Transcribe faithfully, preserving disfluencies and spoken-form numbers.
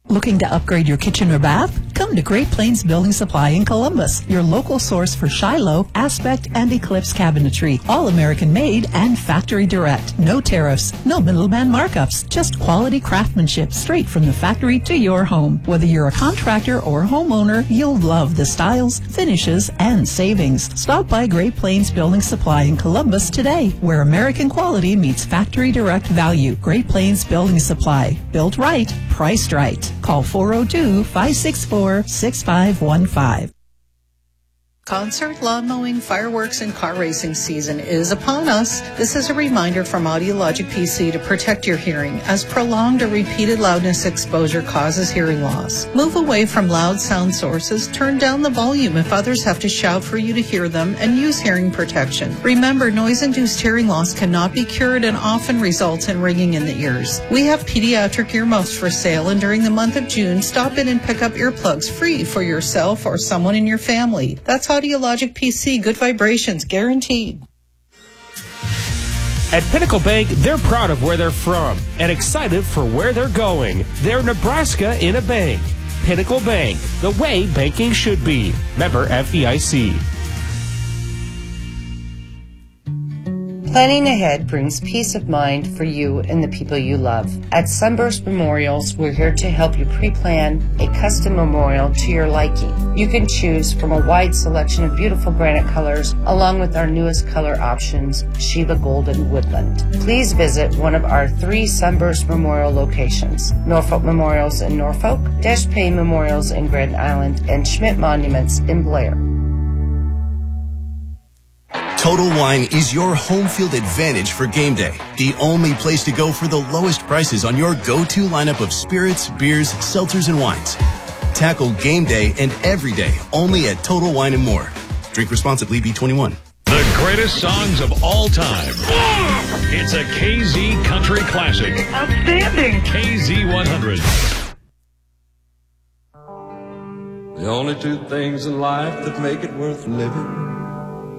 Looking to upgrade your kitchen or bath? Come to Great Plains Building Supply in Columbus, your local source for Shiloh, Aspect, and Eclipse cabinetry. All American made and factory direct. No tariffs, no middleman markups, just quality craftsmanship straight from the factory to your home. Whether you're a contractor or homeowner, you'll love the styles, finishes, and savings. Stop by Great Plains Building Supply in Columbus today, where American quality meets factory direct value. Great Plains Building Supply. Built right, priced right. Call four oh two, five six four, six five one five. Concert, lawn mowing, fireworks, and car racing season is upon us. This is a reminder from Audiologic P C to protect your hearing, as prolonged or repeated loudness exposure causes hearing loss. Move away from loud sound sources, turn down the volume if others have to shout for you to hear them, and use hearing protection. Remember, noise-induced hearing loss cannot be cured and often results in ringing in the ears. We have pediatric earmuffs for sale, and during the month of June, stop in and pick up earplugs free for yourself or someone in your family. That's Audiologic P C, good vibrations guaranteed. At Pinnacle Bank, they're proud of where they're from and excited for where they're going. They're Nebraska in a bank. Pinnacle Bank, the way banking should be. Member F D I C. Planning ahead brings peace of mind for you and the people you love. At Sunburst Memorials, we're here to help you pre-plan a custom memorial to your liking. You can choose from a wide selection of beautiful granite colors, along with our newest color options, Sheila Golden Woodland. Please visit one of our three Sunburst Memorial locations: Norfolk Memorials in Norfolk, Dash Payne Memorials in Grand Island, and Schmidt Monuments in Blair. Total Wine is your home field advantage for game day. The only place to go for the lowest prices on your go-to lineup of spirits, beers, seltzers, and wines. Tackle game day and every day only at Total Wine and More. Drink responsibly, B twenty-one. The greatest songs of all time. Yeah! It's a K Z Country Classic. Outstanding! K Z one hundred. The only two things in life that make it worth living